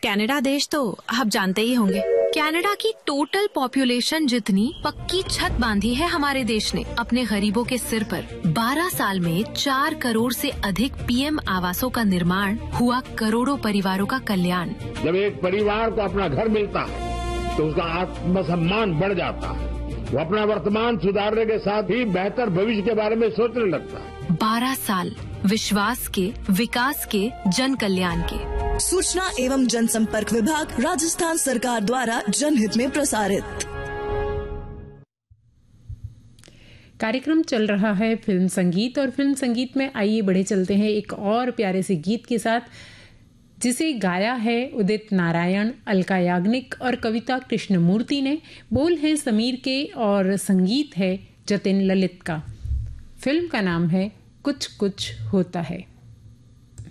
Canada देश तो आप जानते ही होंगे। कनाडा की टोटल पॉपुलेशन जितनी पक्की छत बांधी है हमारे देश ने अपने गरीबों के सिर पर। 12 साल में 4 करोड़ से अधिक पीएम आवासों का निर्माण हुआ, करोड़ों परिवारों का कल्याण। जब एक परिवार को अपना घर मिलता है तो उसका आत्मसम्मान बढ़ जाता है। वो अपना वर्तमान सुधारने के साथ ही बेहतर भविष्य के बारे में सोचने लगता है। 12 साल विश्वास के, विकास के, जन कल्याण के। सूचना एवं जनसंपर्क विभाग, राजस्थान सरकार द्वारा जनहित में प्रसारित। कार्यक्रम चल रहा है फिल्म संगीत, और फिल्म संगीत में आइए बढ़े चलते हैं एक और प्यारे से गीत के साथ, जिसे गाया है उदित नारायण, अलका याग्निक और कविता कृष्णमूर्ति ने। बोल है समीर के और संगीत है जतिन ललित का। फिल्म का नाम है कुछ कुछ होता है।